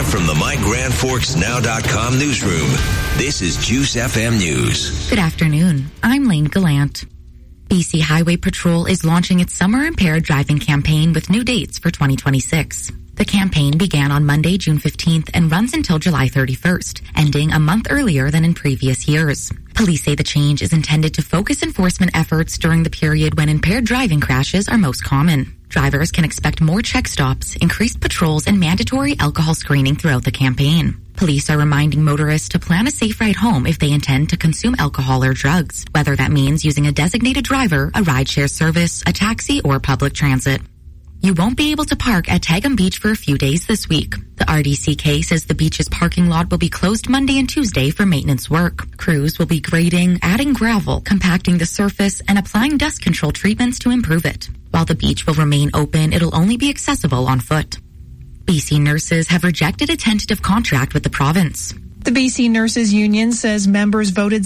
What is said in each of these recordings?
Live from the MyGrandForksNow.com newsroom, this is Juice FM News. Good afternoon. I'm Lane Gallant. BC Highway Patrol is launching its Summer Impaired Driving campaign with new dates for 2026. The campaign began on Monday, June 15th and runs until July 31st, ending a month earlier than in previous years. Police say the change is intended to focus enforcement efforts during the period when impaired driving crashes are most common. Drivers can expect more check stops, increased patrols, and mandatory alcohol screening throughout the campaign. Police are reminding motorists to plan a safe ride home if they intend to consume alcohol or drugs, whether that means using a designated driver, a rideshare service, a taxi, or public transit. You won't be able to park at Tagum Beach for a few days this week. The RDCK says the beach's parking lot will be closed Monday and Tuesday for maintenance work. Crews will be grading, adding gravel, compacting the surface, and applying dust control treatments to improve it. While the beach will remain open, it'll only be accessible on foot. BC nurses have rejected a tentative contract with the province. The BC Nurses Union says members voted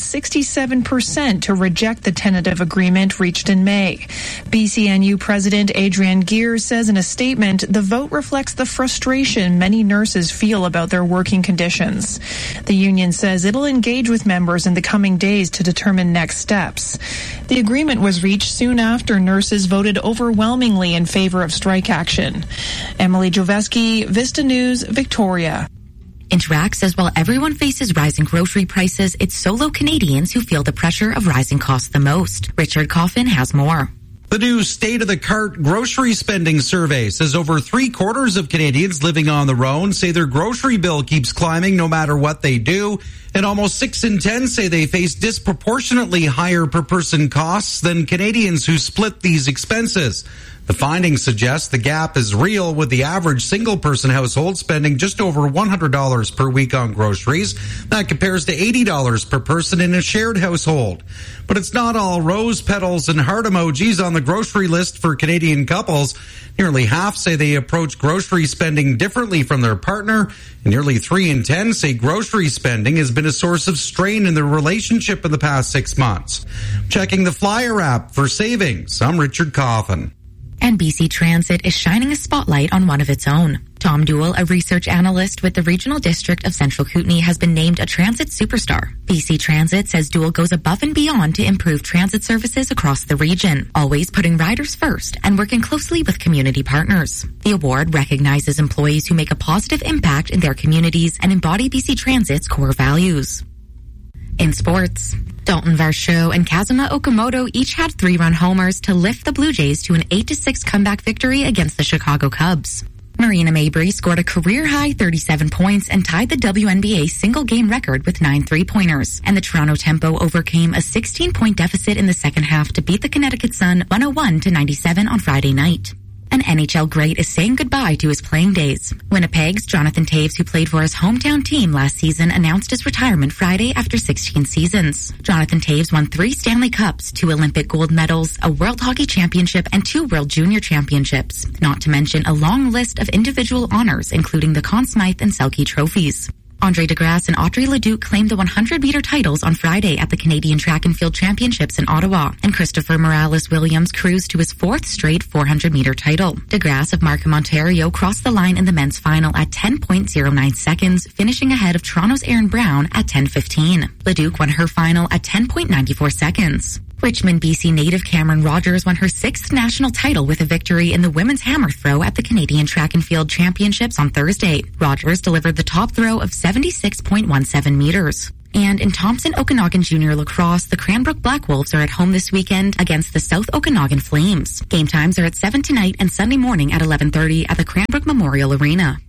67% to reject the tentative agreement reached in May. BCNU President Adrienne Geer says in a statement, the vote reflects the frustration many nurses feel about their working conditions. The union says it'll engage with members in the coming days to determine next steps. The agreement was reached soon after nurses voted overwhelmingly in favor of strike action. Emily Joveski, Vista News, Victoria. Interact says while everyone faces rising grocery prices, it's solo Canadians who feel the pressure of rising costs the most. Richard Coffin has more. The new State of the Cart grocery spending survey says over 3/4 of Canadians living on their own say their grocery bill keeps climbing no matter what they do. And almost 6 in 10 say they face disproportionately higher per person costs than Canadians who split these expenses. The findings suggest the gap is real, with the average single-person household spending just over $100 per week on groceries. That compares to $80 per person in a shared household. But it's not all rose petals and heart emojis on the grocery list for Canadian couples. Nearly half say they approach grocery spending differently from their partner, and nearly 3 in 10 say grocery spending has been a source of strain in their relationship in the past 6 months. Checking the Flyer app for savings, I'm Richard Coffin. And BC Transit is shining a spotlight on one of its own. Tom Duell, a research analyst with the Regional District of Central Kootenay, has been named a transit superstar. BC Transit says Duell goes above and beyond to improve transit services across the region, always putting riders first and working closely with community partners. The award recognizes employees who make a positive impact in their communities and embody BC Transit's core values. In sports, Dalton Varsho and Kazuma Okamoto each had 3-run homers to lift the Blue Jays to an 8-6 comeback victory against the Chicago Cubs. Marina Mabrey scored a career-high 37 points and tied the WNBA single-game record with 9 3-pointers. And the Toronto Tempo overcame a 16-point deficit in the second half to beat the Connecticut Sun 101-97 on Friday night. An NHL great is saying goodbye to his playing days. Winnipeg's Jonathan Toews, who played for his hometown team last season, announced his retirement Friday after 16 seasons. Jonathan Toews won 3 Stanley Cups, 2 Olympic gold medals, a World Hockey Championship, and 2 World Junior Championships, not to mention a long list of individual honors, including the Conn Smythe and Selke trophies. Andre DeGrasse and Audrey Leduc claimed the 100-meter titles on Friday at the Canadian Track and Field Championships in Ottawa, and Christopher Morales-Williams cruised to his 4th straight 400-meter title. DeGrasse of Markham, Ontario crossed the line in the men's final at 10.09 seconds, finishing ahead of Toronto's Erin Brown at 10:15. Leduc won her final at 10.94 seconds. Richmond, BC native Cameron Rogers won her 6th national title with a victory in the women's hammer throw at the Canadian Track and Field Championships on Thursday. Rogers delivered the top throw of 76.17 meters. And in Thompson Okanagan Junior Lacrosse, the Cranbrook Black Wolves are at home this weekend against the South Okanagan Flames. Game times are at 7 tonight and Sunday morning at 11:30 at the Cranbrook Memorial Arena.